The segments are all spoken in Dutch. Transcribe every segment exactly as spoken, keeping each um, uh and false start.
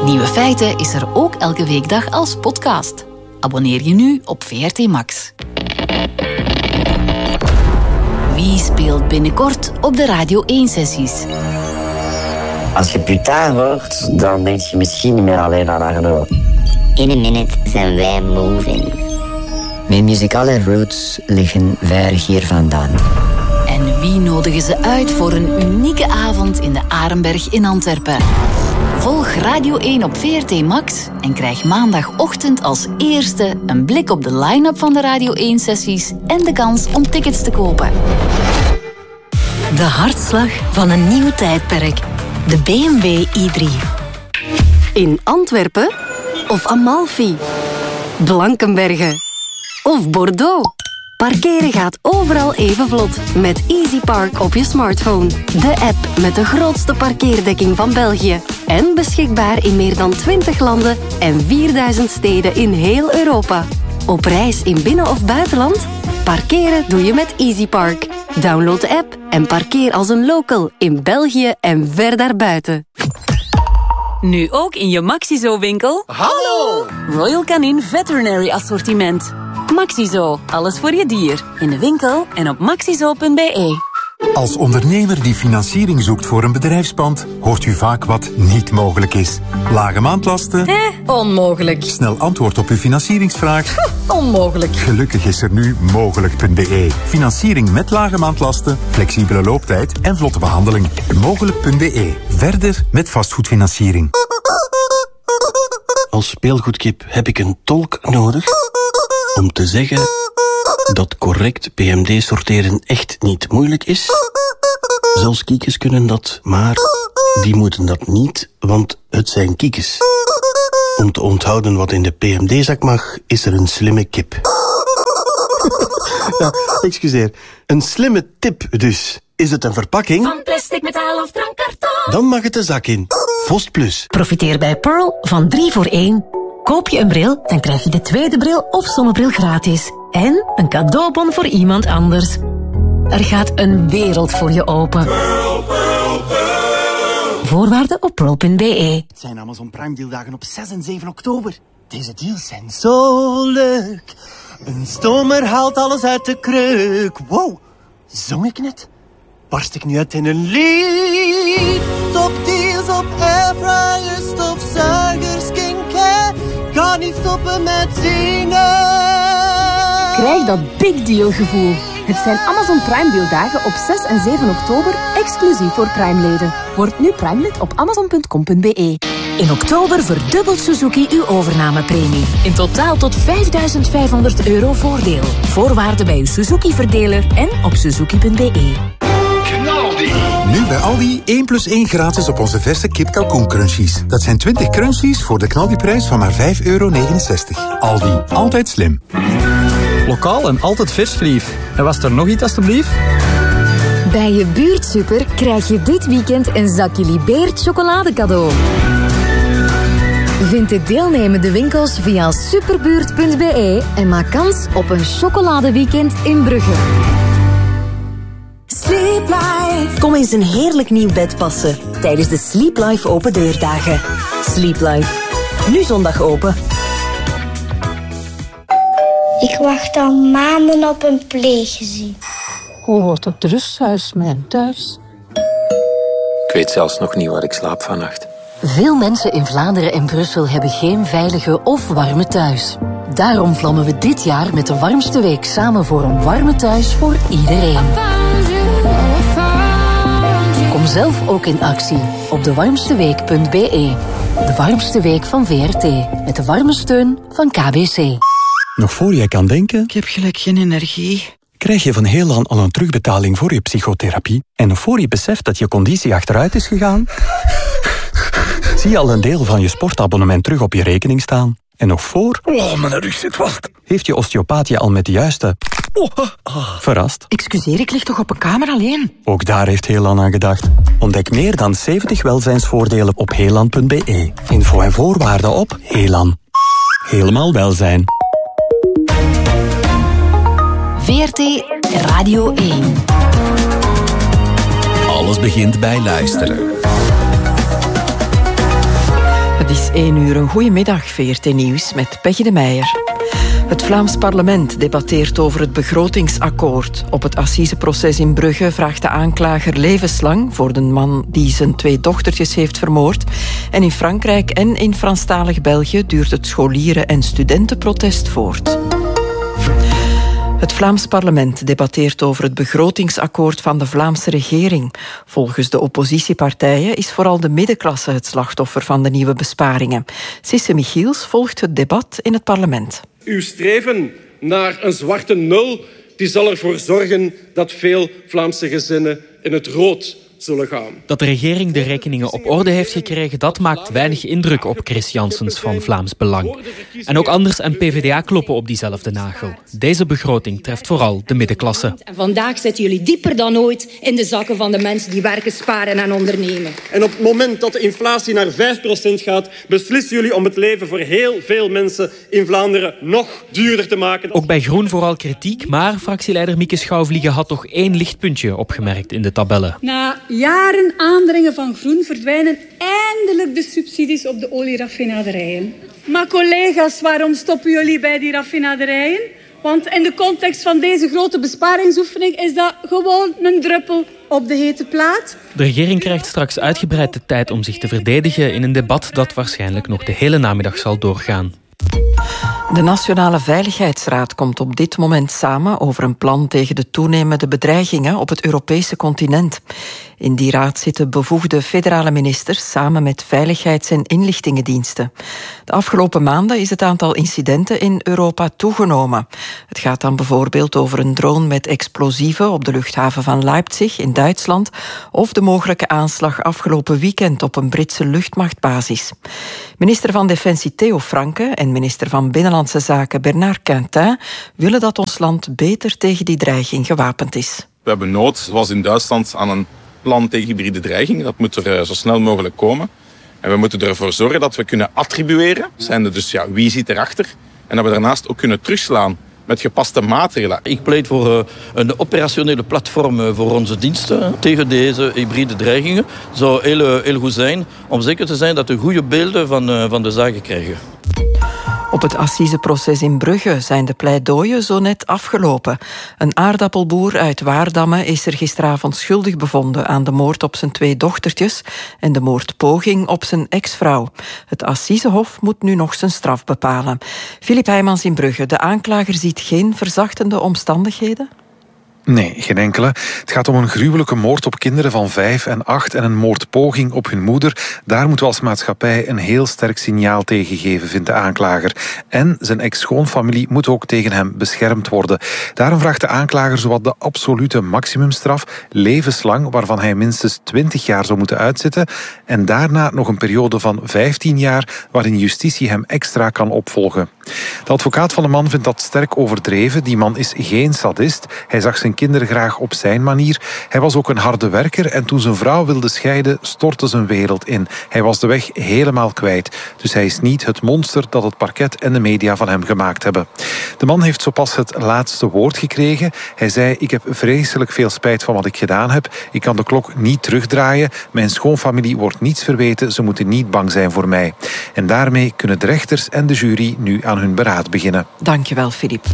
Nieuwe Feiten is er ook elke weekdag als podcast. Abonneer je nu op V R T Max. Wie speelt binnenkort op de Radio één-sessies? Als je Plutarch hoort, dan denk je misschien niet meer alleen aan Arno. In een minute zijn wij moving. Mijn muzikale roots liggen ver hier vandaan. En wie nodigen ze uit voor een unieke avond in de Arenberg in Antwerpen? Volg Radio één op V R T Max en krijg maandagochtend als eerste een blik op de line-up van de Radio één-sessies en de kans om tickets te kopen. De hartslag van een nieuw tijdperk. De B M W i drie. In Antwerpen of Amalfi, Blankenberge of Bordeaux. Parkeren gaat overal even vlot met Easy Park op je smartphone. De app met de grootste parkeerdekking van België. En beschikbaar in meer dan twintig landen en vierduizend steden in heel Europa. Op reis in binnen- of buitenland? Parkeren doe je met Easy Park. Download de app en parkeer als een local in België en ver daarbuiten. Nu ook in je Maxizo-winkel. Hallo! Royal Canin Veterinary Assortiment. Maxizo, alles voor je dier. In de winkel en op maxizo punt b e. Als ondernemer die financiering zoekt voor een bedrijfspand, hoort u vaak wat niet mogelijk is. Lage maandlasten? Eh, onmogelijk. Snel antwoord op uw financieringsvraag? Onmogelijk. Gelukkig is er nu mogelijk punt b e. Financiering met lage maandlasten, flexibele looptijd en vlotte behandeling. mogelijk punt b e. Verder met vastgoedfinanciering. Als speelgoedkip heb ik een tolk nodig om te zeggen dat correct P M D sorteren echt niet moeilijk is. Zelfs kiekjes kunnen dat, maar die moeten dat niet, want het zijn kiekjes. Om te onthouden wat in de P M D-zak mag, is er een slimme kip. Ja, excuseer. Een slimme tip dus. Is het een verpakking? Van plastic, metaal of drankkarton? Dan mag het de zak in. Vost Plus. Profiteer bij Pearl van drie voor één. Koop je een bril, dan krijg je de tweede bril of zonnebril gratis. En een cadeaubon voor iemand anders. Er gaat een wereld voor je open. Pearl, Pearl, Pearl. Voorwaarden op pearl punt b e. Het zijn Amazon Prime dealdagen op zes en zeven oktober. Deze deals zijn zo leuk. Een stomer haalt alles uit de kreuk. Wow, zong ik net? Barst ik nu uit in een lied? Top deals op airfryers, stofzuigers, skincare. Kan niet stoppen met zingen. Krijg dat big deal gevoel. Het zijn Amazon Prime dealdagen op zes en zeven oktober, exclusief voor Prime-leden. Word nu Prime-lid op amazon punt com punt b e. In oktober verdubbelt Suzuki uw overnamepremie. In totaal tot vijfduizend vijfhonderd euro voordeel. Voorwaarden bij uw Suzuki-verdeler en op suzuki punt b e. Nu bij Aldi één plus één gratis op onze verse kip kalkoen crunchies. Dat zijn twintig crunchies voor de knaldiprijs van maar vijf euro negenenzestig. Aldi, altijd slim. Lokaal en altijd vers, lief. En was er nog iets, alstublieft? Bij je buurtsuper krijg je dit weekend een zakje Libeert chocolade cadeau. Vind de deelnemende winkels via superbuurt punt b e en maak kans op een chocoladeweekend in Brugge. Sleep Life. Kom eens een heerlijk nieuw bed passen tijdens de Sleep Life open deurdagen. Sleep Life. Nu zondag open. Ik wacht al maanden op een pleeggezin. Hoe wordt het rusthuis mijn thuis? Ik weet zelfs nog niet waar ik slaap vannacht. Veel mensen in Vlaanderen en Brussel hebben geen veilige of warme thuis. Daarom vlammen we dit jaar met de warmste week samen voor een warme thuis voor iedereen. Kom zelf ook in actie op de warmste week punt b e. De warmste week van V R T. Met de warme steun van K B C. Nog voor jij kan denken... Ik heb gelijk geen energie. Krijg je van Heelan al een terugbetaling voor je psychotherapie? En nog voor je beseft dat je conditie achteruit is gegaan? Zie je al een deel van je sportabonnement terug op je rekening staan? En nog voor... Oh, mijn rug zit vast. Heeft je osteopaat je al met de juiste... Oh, oh. Verrast? Excuseer, ik lig toch op een kamer alleen? Ook daar heeft Heelan aan gedacht. Ontdek meer dan zeventig welzijnsvoordelen op heelan punt b e. Info en voorwaarden op Heelan. Helemaal welzijn. V R T Radio één. Alles begint bij luisteren. Het is één uur, een goedemiddag, V R T Nieuws met Peggy de Meijer. Het Vlaams parlement debatteert over het begrotingsakkoord. Op het assiseproces in Brugge vraagt de aanklager levenslang voor de man die zijn twee dochtertjes heeft vermoord. En in Frankrijk en in Franstalig België duurt het scholieren- en studentenprotest voort. Het Vlaams parlement debatteert over het begrotingsakkoord van de Vlaamse regering. Volgens de oppositiepartijen is vooral de middenklasse het slachtoffer van de nieuwe besparingen. Sisse Michiels volgt het debat in het parlement. Uw streven naar een zwarte nul die zal ervoor zorgen dat veel Vlaamse gezinnen in het rood zullen gaan. Dat de regering de rekeningen op orde heeft gekregen, dat maakt weinig indruk op Chris Janssens van Vlaams Belang. En ook Anders en P V D A kloppen op diezelfde nagel. Deze begroting treft vooral de middenklasse. En vandaag zitten jullie dieper dan ooit in de zakken van de mensen die werken, sparen en ondernemen. En op het moment dat de inflatie naar vijf procent gaat, beslissen jullie om het leven voor heel veel mensen in Vlaanderen nog duurder te maken. Ook bij Groen vooral kritiek, maar fractieleider Mieke Schouwvliegen had toch één lichtpuntje opgemerkt in de tabellen. Na jaren aandringen van Groen verdwijnen eindelijk de subsidies op de olieraffinaderijen. Maar collega's, waarom stoppen jullie bij die raffinaderijen? Want in de context van deze grote besparingsoefening is dat gewoon een druppel op de hete plaat. De regering krijgt straks uitgebreid de tijd om zich te verdedigen in een debat dat waarschijnlijk nog de hele namiddag zal doorgaan. De Nationale Veiligheidsraad komt op dit moment samen over een plan tegen de toenemende bedreigingen op het Europese continent. In die raad zitten bevoegde federale ministers samen met veiligheids- en inlichtingendiensten. De afgelopen maanden is het aantal incidenten in Europa toegenomen. Het gaat dan bijvoorbeeld over een drone met explosieven op de luchthaven van Leipzig in Duitsland of de mogelijke aanslag afgelopen weekend op een Britse luchtmachtbasis. Minister van Defensie Theo Franke en minister van Binnenlandse Zaken Bernard Quintin willen dat ons land beter tegen die dreiging gewapend is. We hebben nood, zoals in Duitsland, aan een plan tegen hybride dreiging. Dat moet er zo snel mogelijk komen. En we moeten ervoor zorgen dat we kunnen attribueren. Zijnde dus, ja, wie zit erachter? En dat we daarnaast ook kunnen terugslaan met gepaste maatregelen. Ik pleit voor uh, een operationele platform uh, voor onze diensten tegen deze hybride dreigingen. Het zou heel, heel goed zijn om zeker te zijn dat we goede beelden van, uh, van de zaken krijgen. Op het assiseproces in Brugge zijn de pleidooien zo net afgelopen. Een aardappelboer uit Waardamme is er gisteravond schuldig bevonden aan de moord op zijn twee dochtertjes en de moordpoging op zijn ex-vrouw. Het assisehof moet nu nog zijn straf bepalen. Filip Heijmans in Brugge, de aanklager ziet geen verzachtende omstandigheden? Nee, geen enkele. Het gaat om een gruwelijke moord op kinderen van vijf en acht en een moordpoging op hun moeder. Daar moeten we als maatschappij een heel sterk signaal tegen geven, vindt de aanklager. En zijn ex-schoonfamilie moet ook tegen hem beschermd worden. Daarom vraagt de aanklager zowat de absolute maximumstraf, levenslang, waarvan hij minstens twintig jaar zou moeten uitzitten, en daarna nog een periode van vijftien jaar waarin justitie hem extra kan opvolgen. De advocaat van de man vindt dat sterk overdreven. Die man is geen sadist. Hij zag zijn kinderen graag op zijn manier. Hij was ook een harde werker en toen zijn vrouw wilde scheiden, stortte zijn wereld in. Hij was de weg helemaal kwijt. Dus hij is niet het monster dat het parket en de media van hem gemaakt hebben. De man heeft zo pas het laatste woord gekregen. Hij zei: ik heb vreselijk veel spijt van wat ik gedaan heb. Ik kan de klok niet terugdraaien. Mijn schoonfamilie wordt niets verweten. Ze moeten niet bang zijn voor mij. En daarmee kunnen de rechters en de jury nu aan hun beraad beginnen. Dankjewel, Filip.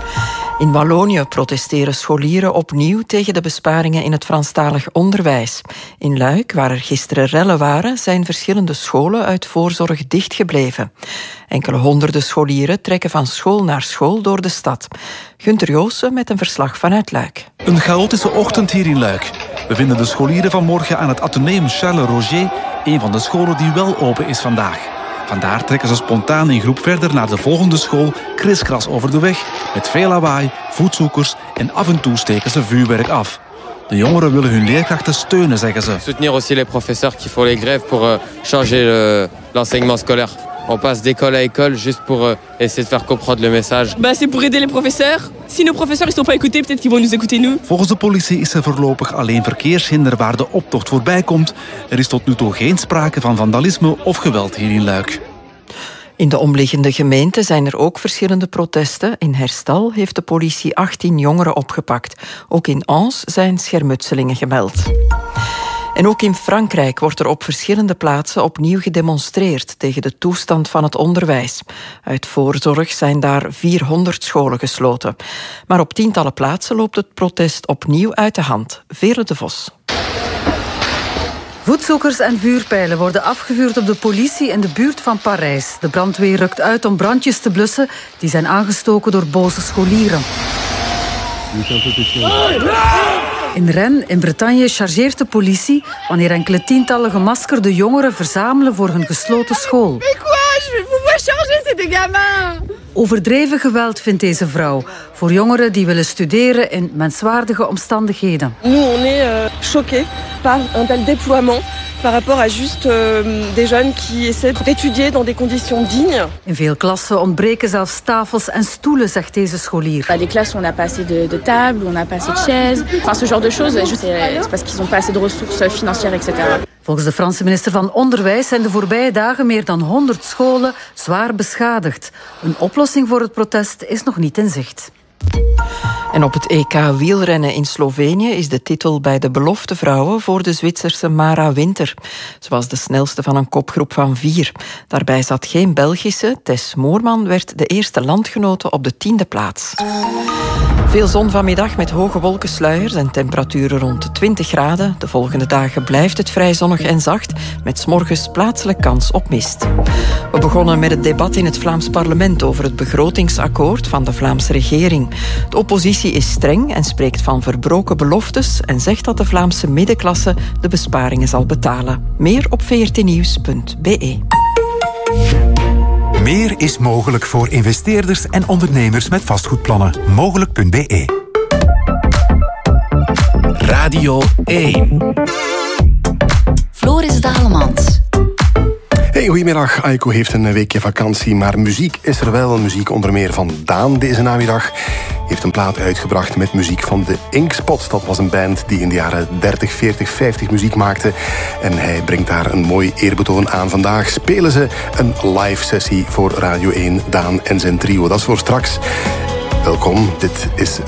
In Wallonië protesteren scholieren opnieuw tegen de besparingen in het Franstalig onderwijs. In Luik, waar er gisteren rellen waren, zijn verschillende scholen uit voorzorg dichtgebleven. Enkele honderden scholieren trekken van school naar school door de stad. Gunther Joossen met een verslag vanuit Luik. Een chaotische ochtend hier in Luik. We vinden de scholieren vanmorgen aan het Atheneum Charles Roger, een van de scholen die wel open is vandaag. Vandaar trekken ze spontaan in groep verder naar de volgende school, kriskras over de weg, met veel lawaai, voetzoekers en af en toe steken ze vuurwerk af. De jongeren willen hun leerkrachten steunen, zeggen ze. Soutenir aussi les professeurs qui font les grèves pour uh, changer le, l'enseignement scolaire. On passe d'école à école juste pour euh, essayer de faire comprendre le message. Bah, c'est pour aider les professeurs. Si nos professeurs ne sont pas écoutés, peut-être qu'ils vont nous écouter nous. Volgens de politie is er voorlopig alleen verkeershinder waar de optocht voorbij komt. Er is tot nu toe geen sprake van vandalisme of geweld hier in Luik. In de omliggende gemeenten zijn er ook verschillende protesten. In Herstal heeft de politie achttien jongeren opgepakt. Ook in Ans zijn schermutselingen gemeld. En ook in Frankrijk wordt er op verschillende plaatsen opnieuw gedemonstreerd tegen de toestand van het onderwijs. Uit voorzorg zijn daar vierhonderd scholen gesloten. Maar op tientallen plaatsen loopt het protest opnieuw uit de hand. Veerle de Vos. Voetzoekers en vuurpijlen worden afgevuurd op de politie in de buurt van Parijs. De brandweer rukt uit om brandjes te blussen die zijn aangestoken door boze scholieren. In Rennes, in Bretagne, chargeert de politie wanneer enkele tientallen gemaskerde jongeren verzamelen voor hun gesloten school. Overdreven geweld vindt deze vrouw voor jongeren die willen studeren in menswaardige omstandigheden. Nous, on est euh, choqués par un tel déploiement par rapport à juste euh, des jeunes qui essaient d'étudier dans des conditions dignes. In veel klassen ontbreken zelfs tafels en stoelen, zegt deze scholier. Des classes où on n'a pas assez de, de tables, où on n'a pas assez de chaises, enfin ce genre de choses, c'est parce qu'ils n'ont pas assez de ressources financières, et cetera. Volgens de Franse minister van Onderwijs zijn de voorbije dagen meer dan honderd scholen zwaar beschadigd. Een oplossing voor het protest is nog niet in zicht. En op het E K wielrennen in Slovenië is de titel bij de belofte vrouwen voor de Zwitserse Mara Winter. Ze was de snelste van een kopgroep van vier. Daarbij zat geen Belgische. Tess Moerman werd de eerste landgenote op de tiende plaats. Veel zon vanmiddag met hoge wolkensluiers en temperaturen rond de twintig graden. De volgende dagen blijft het vrij zonnig en zacht, met 's morgens plaatselijk kans op mist. We begonnen met het debat in het Vlaams parlement over het begrotingsakkoord van de Vlaamse regering. De oppositie is streng en spreekt van verbroken beloftes en zegt dat de Vlaamse middenklasse de besparingen zal betalen. Meer op v r t nieuws punt b e. Meer is mogelijk voor investeerders en ondernemers met vastgoedplannen. Mogelijk punt b e. Radio één. Floris Dalemans. Hey, goedemiddag. Aiko heeft een weekje vakantie, maar muziek is er wel. Muziek onder meer van Daan deze namiddag. Heeft een plaat uitgebracht met muziek van de Inkspots. Dat was een band die in de jaren dertig, veertig, vijftig muziek maakte. En hij brengt daar een mooi eerbetoon aan. Vandaag spelen ze een live sessie voor Radio één, Daan en zijn trio. Dat is voor straks. Welkom, dit is